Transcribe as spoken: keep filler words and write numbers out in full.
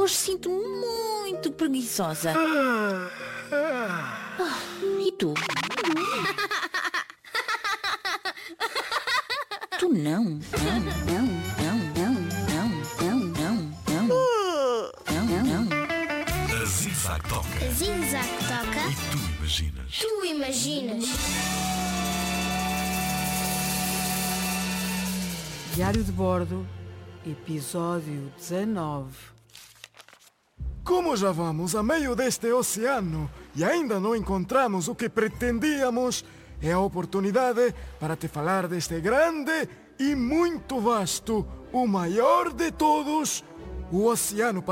hoje sinto-me muito preguiçosa. Ah, e tu? Tu não, não, não, não, não, não, não, não, não, não, não. A Zig-Zag toca. A Zig-Zag toca. E tu imaginas? Tu imaginas. Diário de Bordo, episódio dezanove. Como já vamos a meio deste oceano e ainda não encontramos o que pretendíamos, é a oportunidade para te falar deste grande e muito vasto, o maior de todos, o Oceano